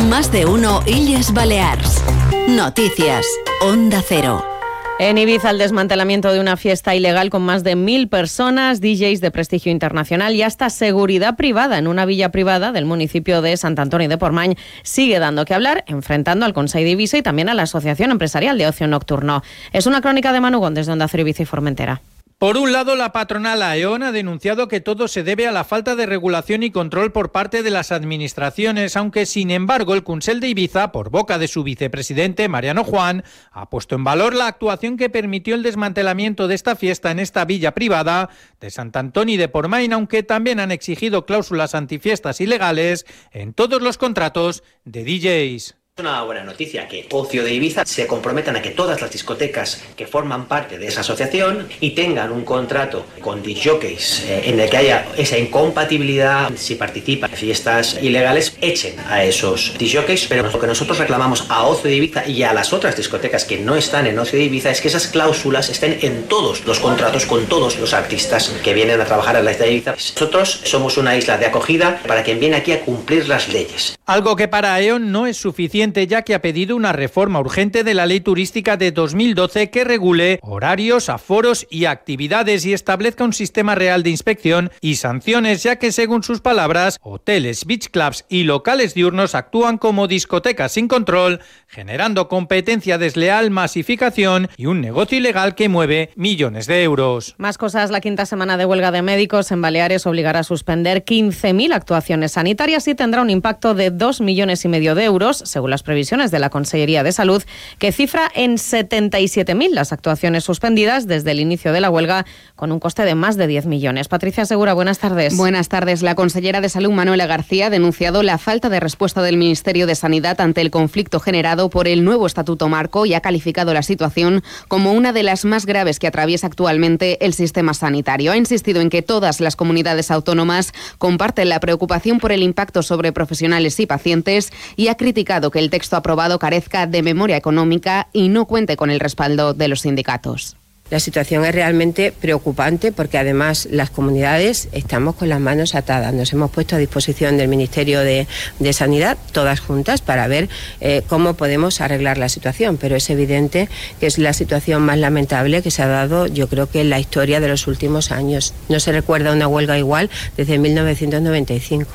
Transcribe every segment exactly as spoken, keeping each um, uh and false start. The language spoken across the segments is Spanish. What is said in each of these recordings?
Más de uno Illes Balears. Noticias. Onda Cero. En Ibiza, el desmantelamiento de una fiesta ilegal con más de mil personas, D Js de prestigio internacional y hasta seguridad privada en una villa privada del municipio de Sant Antoni de Portmany sigue dando que hablar, enfrentando al Consell de Ibiza y también a la Asociación Empresarial de Ocio Nocturno. Es una crónica de Manu Gon desde Onda Cero Ibiza y Formentera. Por un lado, la patronal A E O N ha denunciado que todo se debe a la falta de regulación y control por parte de las administraciones, aunque sin embargo el Consell de Ibiza, por boca de su vicepresidente Mariano Juan, ha puesto en valor la actuación que permitió el desmantelamiento de esta fiesta en esta villa privada de Sant Antoni de Portmany, aunque también han exigido cláusulas antifiestas ilegales en todos los contratos de D Js. Es una buena noticia que Ocio de Ibiza se comprometan a que todas las discotecas que forman parte de esa asociación y tengan un contrato con discjockeys eh, en el que haya esa incompatibilidad, si participan en fiestas ilegales, echen a esos discjockeys. Pero lo que nosotros reclamamos a Ocio de Ibiza y a las otras discotecas que no están en Ocio de Ibiza es que esas cláusulas estén en todos los contratos con todos los artistas que vienen a trabajar en la isla de Ibiza. Nosotros somos una isla de acogida para quien viene aquí a cumplir las leyes. Algo que para A E O N no es suficiente, ya que ha pedido una reforma urgente de la ley turística de dos mil doce que regule horarios, aforos y actividades y establezca un sistema real de inspección y sanciones, ya que según sus palabras, hoteles, beach clubs y locales diurnos actúan como discotecas sin control, generando competencia desleal, masificación y un negocio ilegal que mueve millones de euros. Más cosas, la quinta semana de huelga de médicos en Baleares obligará a suspender quince mil actuaciones sanitarias y tendrá un impacto de dos millones y medio de euros, según las previsiones de la Consellería de Salud, que cifra en setenta y siete mil las actuaciones suspendidas desde el inicio de la huelga, con un coste de más de diez millones. Patricia Segura, buenas tardes. Buenas tardes. La consellera de Salud, Manuela García, ha denunciado la falta de respuesta del Ministerio de Sanidad ante el conflicto generado por el nuevo Estatuto Marco y ha calificado la situación como una de las más graves que atraviesa actualmente el sistema sanitario. Ha insistido en que todas las comunidades autónomas comparten la preocupación por el impacto sobre profesionales y pacientes y ha criticado que el texto aprobado carezca de memoria económica y no cuente con el respaldo de los sindicatos. La situación es realmente preocupante porque además las comunidades estamos con las manos atadas. Nos hemos puesto a disposición del Ministerio de, de Sanidad, todas juntas, para ver eh, cómo podemos arreglar la situación. Pero es evidente que es la situación más lamentable que se ha dado, yo creo que en la historia de los últimos años. No se recuerda una huelga igual desde mil novecientos noventa y cinco.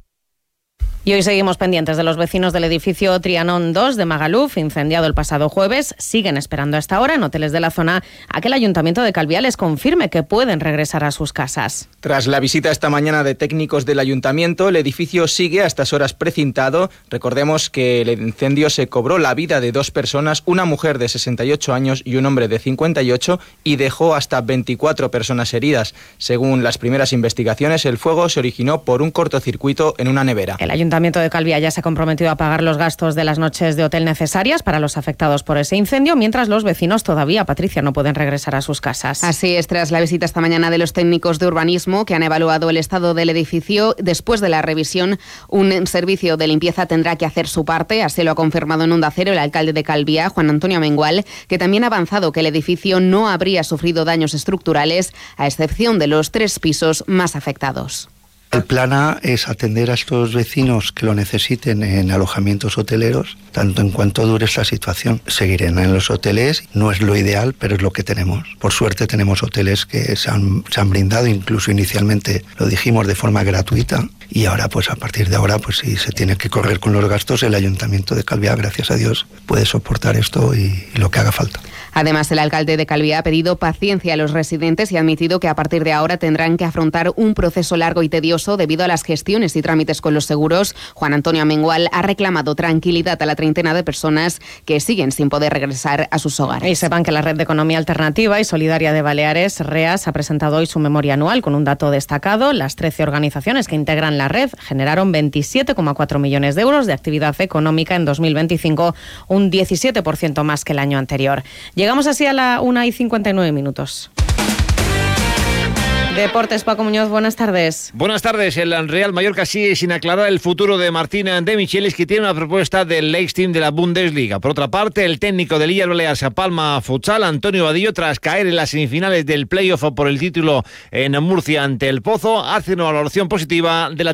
Y hoy seguimos pendientes de los vecinos del edificio Trianon dos de Magaluf, incendiado el pasado jueves. Siguen esperando hasta ahora en hoteles de la zona a que el Ayuntamiento de Calviá les confirme que pueden regresar a sus casas. Tras la visita esta mañana de técnicos del Ayuntamiento, el edificio sigue a estas horas precintado. Recordemos que el incendio se cobró la vida de dos personas, una mujer de sesenta y ocho años y un hombre de cincuenta y ocho, y dejó hasta veinticuatro personas heridas. Según las primeras investigaciones, el fuego se originó por un cortocircuito en una nevera. El Ayuntamiento El Ayuntamiento de Calviá ya se ha comprometido a pagar los gastos de las noches de hotel necesarias para los afectados por ese incendio, mientras los vecinos todavía, Patricia, no pueden regresar a sus casas. Así es, tras la visita esta mañana de los técnicos de urbanismo que han evaluado el estado del edificio, después de la revisión, un servicio de limpieza tendrá que hacer su parte. Así lo ha confirmado en Onda Cero el alcalde de Calviá, Juan Antonio Mengual, que también ha avanzado que el edificio no habría sufrido daños estructurales, a excepción de los tres pisos más afectados. El plan A es atender a estos vecinos que lo necesiten en alojamientos hoteleros, tanto en cuanto dure esta situación. Seguirán en los hoteles, no es lo ideal, pero es lo que tenemos. Por suerte tenemos hoteles que se han, se han brindado, incluso inicialmente lo dijimos de forma gratuita, y ahora pues a partir de ahora pues si se tiene que correr con los gastos, el Ayuntamiento de Calviá, gracias a Dios, puede soportar esto y, y lo que haga falta. Además, el alcalde de Calviá ha pedido paciencia a los residentes y ha admitido que a partir de ahora tendrán que afrontar un proceso largo y tedioso debido a las gestiones y trámites con los seguros. Juan Antonio Mengual ha reclamado tranquilidad a la treintena de personas que siguen sin poder regresar a sus hogares. Y sepan que la Red de Economía Alternativa y Solidaria de Baleares, REAS, ha presentado hoy su memoria anual con un dato destacado. Las trece organizaciones que integran la red generaron veintisiete coma cuatro millones de euros de actividad económica en dos mil veinticinco, un diecisiete por ciento más que el año anterior. Llegamos así a la una y cincuenta y nueve minutos. Deportes, Paco Muñoz, buenas tardes. Buenas tardes. El Real Mallorca sigue sin aclarar el futuro de Martín de Michelis, que tiene una propuesta del Leix Team de la Bundesliga. Por otra parte, el técnico del Illes Balears a Palma Futsal, Antonio Vadillo, tras caer en las semifinales del playoff por el título en Murcia ante el Pozo, hace una valoración positiva de la